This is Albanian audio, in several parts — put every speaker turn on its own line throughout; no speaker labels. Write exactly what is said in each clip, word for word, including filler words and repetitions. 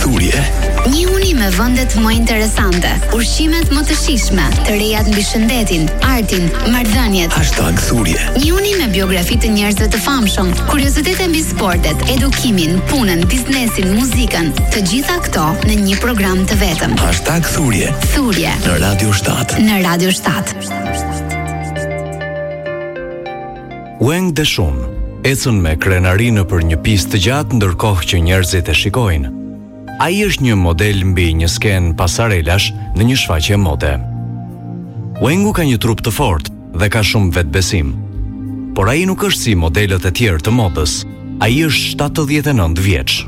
thurje.
Një uni me vendet më interesante, ushqimet më të shijshme, të rejat mbi shëndetin, artin, marrëdhëniet.
Hashtag thurje.
Një uni me biografi të njerëzve të famshëm, kuriozitete mbi sportet, edukimin, punën, biznesin, muzikën, të gjitha këto në një program të vetëm.
Hashtag thurje.
Thurje.
Në Radio shtat.
Në Radio shtat.
Wang Deshun ecën me krenari në për një pistë të gjatë ndërkohë që njerëzit e shikojnë. Ai është një model mbi një sken pasarelash në një shfaqje mode. Wangu ka një trup të fortë dhe ka shumë vetbesim. Por ai nuk është si modelët e tjerë të modës. Ai është shtatëdhjetë e nëntë vjeç.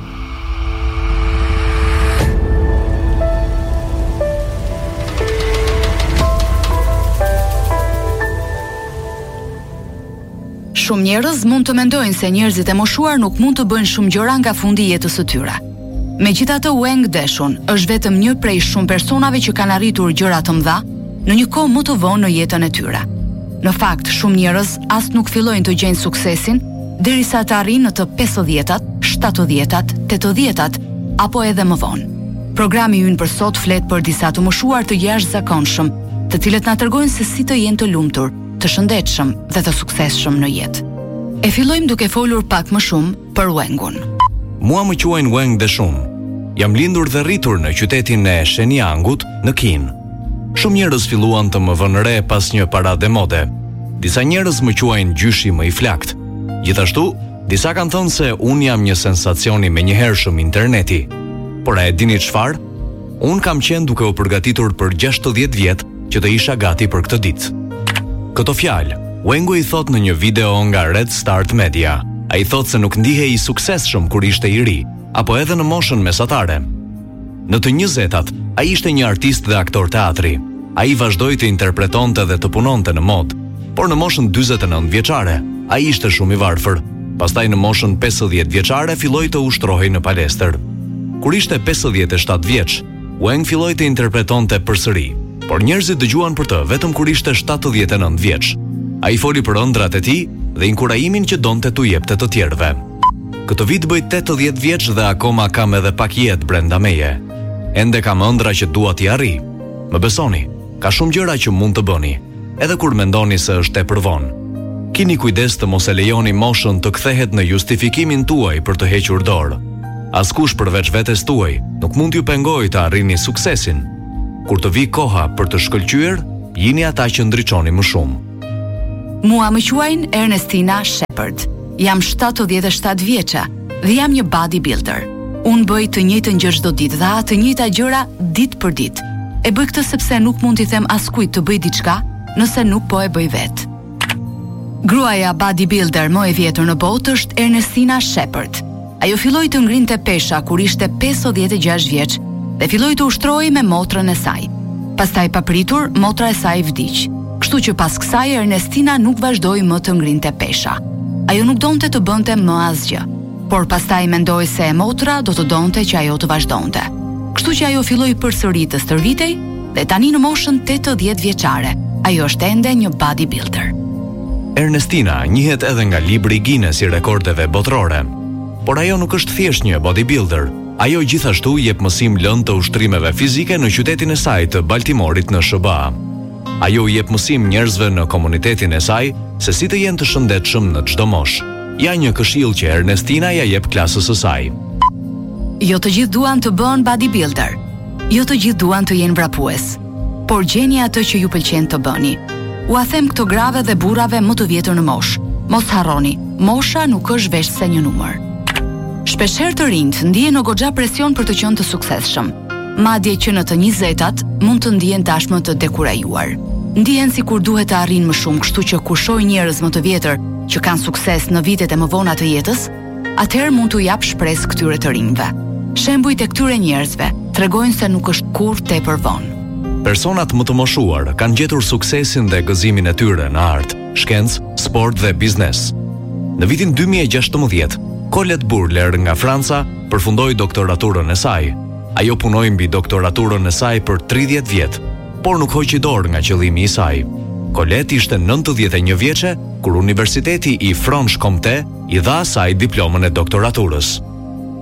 Shumë njerëz mund të mendojnë se njerëzit e moshuar nuk mund të bëjnë shumë gjëra nga fundi i jetës së tyre. Megjithatë, Wang Deshun është vetëm një prej shumë personave që kanë arritur gjëra të mëdha në një kohë më të vonë në jetën e tyre. Në fakt, shumë njerëz as nuk fillojnë të gjejnë suksesin derisa të arrijnë në të pesëdhjetat, shtatëdhjetat, tetëdhjetat apo edhe më vonë. Programi ynë për sot flet për disa të moshuar të jashtëzakonshëm, të cilët na tregojnë se si të jenë të lumtur, të shëndetshëm dhe të suksesshëm në jetë. E fillojmë duke folur pak më shumë për Wangun.
Mua më quajnë Wang Deshun. Jam lindur dhe rritur në qytetin e Shenyang-ut në Kinë. Shumë njerëz filluan të më vënë re pas një parade mode. Disa njerëz më quajnë gjyshi më i flakt. Gjithashtu, disa kanë thënë se unë jam një sensacion i menjëhershëm interneti. Por a e dini çfarë? Unë kam qenë duke u përgatitur për gjashtëdhjetë vjet që të isha gati për këtë ditë. Këto fjalë, Wangu i thot në një video nga Red Start Media. A i thot se nuk ndihej i suksesshëm kur ishte i ri, apo edhe në moshën mesatare. Në të njëzetat, a ishte një artist dhe aktor teatri. A i vazhdoi të interpretonte dhe të punonte në mod, por në moshën dyzet e nëntë vjeçare, a i ishte shumë i varfër. Pastaj në moshën pesëdhjetë vjeçare filloi të ushtrohej në palestër. Kur ishte pesëdhjetë e shtatë vjeç, Wang filloi të interpretonte përsëri, por njerëzit dëgjuan për të vetëm kur ishte shtatëdhjetë e nëntë vjeç. Ai foli për ëndrat e tij dhe inkurajimin që donte t'u jepte të tjerëve. Këtë vit bëj tetëdhjetë vjeç dhe akoma kam edhe pak jetë brenda meje. Ende kam ëndra që dua t'i arri. Më besoni, ka shumë gjëra që mund të bëni, edhe kur mendoni se është tepër vonë. Kini kujdes të mos e lejoni moshën të kthehet në justifikimin tuaj për të hequr dorë. Askush përveç vetes tuaj nuk mund t'ju pengojë të arrini suksesin. Kur të vi koha për të shkëlqyer, jini ata që ndriçoni më shumë.
Mua më quajnë Ernestina Shepard. Jam shtatëdhjetë e shtatë vjeçë dhe jam një bodybuilder. Unë bëj të njëjtën gjë çdo ditë dhe të njëjta gjëra ditë për ditë. E bëj këtë sepse nuk mund t'i them askujt të bëj diçka nëse nuk po e bëj vetë. Gruaja bodybuilder më e vjetër në botë është Ernestina Shepard. Ajo filloi të ngrinte pesha kur ishte pesëdhjetë e gjashtë vjeç dhe filloi të ushtrohej me motrën e saj. Pastaj papritur, motra e saj vdiq. Kështu që pas kësaj Ernestina nuk vazhdoi më të ngrinte pesha. Ajo nuk donte të bënte më asgjë, por pastaj mendoi se e motra do të donte që ajo të vazhdonte. Kështu që ajo filloi përsëri të stërvitej dhe tani në moshën tetëdhjetë vjeçare, ajo është ende një bodybuilder.
Ernestina njihet edhe nga libri Guinness i rekordeve botërore. Por ajo nuk është thjesht një bodybuilder. Ajo gjithashtu jep mësim lëndë të ushtrimeve fizike në qytetin e saj të Baltimorit në S B A. Ajo jep mësim njerëzve në komunitetin e saj se si të jenë të shëndetshëm në çdo moshë. Ja një këshill që Ernestina ja jep klasës së saj.
Jo të gjithë duan të bëhen bodybuilder. Jo të gjithë duan të jenë vrapues. Por gjeni atë që ju pëlqen të bëni. Ua them këto grave dhe burrave më të vjetër në moshë. Mos harroni, mosha nuk është veç se një numër. Shpeshherë të rinjt ndihen në goxha presion për të qenë të suksesshëm. Madje që në të njëzetat mund të ndihen tashmë të dekurajuar. Ndihen sikur duhet të arrijnë më shumë, kështu që kur shohin njerëz më të vjetër që kanë sukses në vitet e më vona të jetës, atëherë mund t'u jap shpresë këtyre të rinjve. Shembujt e këtyre njerëzve tregojnë se nuk është kurrë tepër vonë.
Personat më të moshuar kanë gjetur suksesin dhe gëzimin e tyre në art, shkencë, sport dhe biznes. Në vitin dy mijë e gjashtëmbëdhjetë, Colette Burler nga Franca përfundoi doktoraturën e saj. Ajo punoi mbi doktoraturën e saj për tridhjetë vjet, por nuk hoqi dorë nga qëllimi i saj. Colette ishte nëntëdhjetë e një vjeçe kur Universiteti i Franche-Comté i dha asaj diplomën e doktoraturës.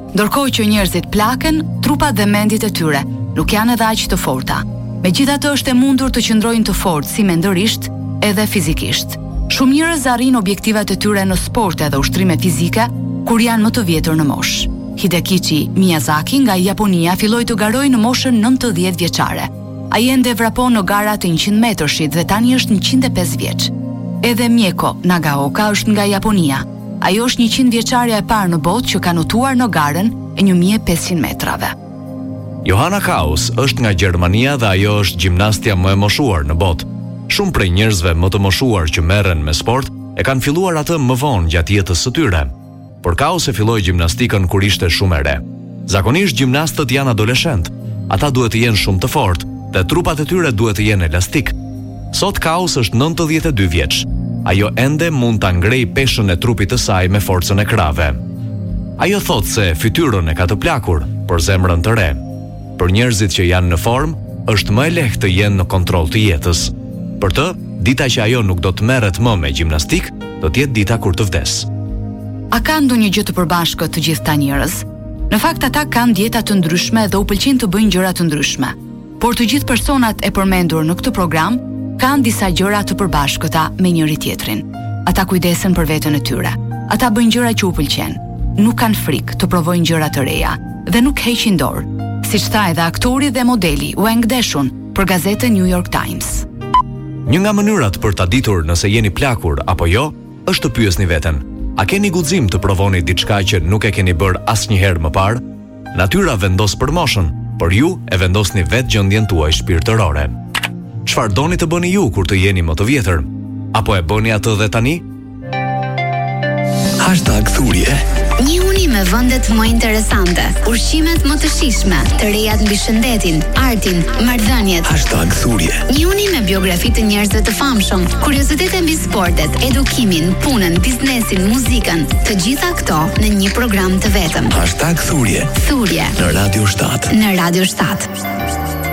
Ndërkohë që njerëzit plaken, trupat dhe mendjet e tyre nuk janë edhe aq të forta. Megjithatë është e mundur të qëndrojnë të fortë si mendërisht edhe fizikisht. Shumë njerëz arrin objektivat e tyre në sporte dhe ushtrime fizike kur janë më të vjetër në moshë. Hidekichi Miyazaki nga Japonia filloi të garojë në moshën nëntëdhjetë vjeçare. Ai ende vrapon në gara të njëqind metrëshit dhe tani është njëqind e pesë vjeç. Edhe Mieko Nagaoka është nga Japonia. Ajo është njëqind vjeçarja e parë në botë që ka notuar në garën e një mijë e pesëqind metrave.
Johanna Kaus është nga Gjermania dhe ajo është gjimnastja më e moshuar në botë. Shumë prej njerëzve më të moshuar që merren me sport e kanë filluar atë më vonë gjatë jetës së tyre. Por Kaus e filloi gjimnastikën kur ishte shumë e re. Zakonisht gjimnastët janë adoleshent. Ata duhet të jenë shumë të fortë dhe trupat e tyre duhet të jenë elastik. Sot Kaus është nëntëdhjetë e dy vjeç. Ajo ende mund ta ngrejë peshën e trupit të saj me forcën e krave. Ajo thot se fytyrën e ka të plakur, por zemrën të re. Për njerëzit që janë në formë, është më e lehtë të jenë në kontroll të jetës. Për të, dita që ajo nuk do të merret më me gjimnastik, do të jetë dita kur të vdes.
A ka ndonjë gjë të përbashkët të gjithë ta njerëz? Në fakt ata kanë dieta të ndryshme dhe u pëlqen të bëjnë gjëra të ndryshme. Por të gjithë personat e përmendur në këtë program kanë disa gjëra të përbashkëta me njëri tjetrin. Ata kujdesen për veten e tyre. Ata bëjnë gjëra që u pëlqen. Nuk kanë frikë të provojnë gjëra të reja dhe nuk heqin dorë, siç tha edhe aktori dhe modeli Wang Deshun për gazetën New York Times.
Një nga mënyrat për ta ditur nëse jeni plakur apo jo, është të pyesni veten: a keni guxim të provoni diçka që nuk e keni bërë asnjëherë më parë? Natyra vendos për moshën, por ju e vendosni vetë gjendjen tuaj shpirtërore. Çfarë doni të bëni ju kur të jeni më të vjetër? Apo e bëni atë dhe tani?
Hashtag thurje.
Një uni me vendet më interesante, ushqimet më të shijshme, të rejat mbi shëndetin, artin, marrëdhëniet.
Hashtag thurje.
Një uni me biografi të njerëzve të famshëm, kuriozitete mbi sportet, edukimin, punën, biznesin, muzikën, të gjitha këto në një program të vetëm.
Hashtag thurje.
Thurje
Në Radio shtat.
Në Radio shtat.